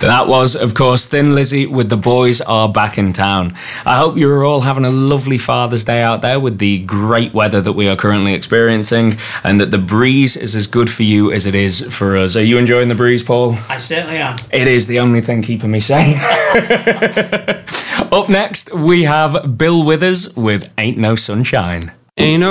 That was, of course, Thin Lizzy with The Boys Are Back in Town. I hope you're all having a lovely Father's Day out there with the great weather that we are currently experiencing, and that the breeze is as good for you as it is for us. Are you enjoying the breeze, Paul? I certainly am. It is the only thing keeping me sane. Up next, we have Bill Withers with Ain't No Sunshine. Ain't no